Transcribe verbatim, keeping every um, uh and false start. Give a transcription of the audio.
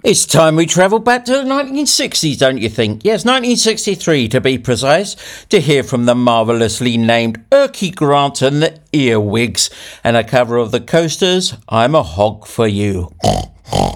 It's time we travelled back to the nineteen sixties, don't you think? Yes, nineteen sixty-three to be precise, to hear from the marvellously named Erky Grant and the Earwigs, and a cover of the Coasters, I'm a Hog for You.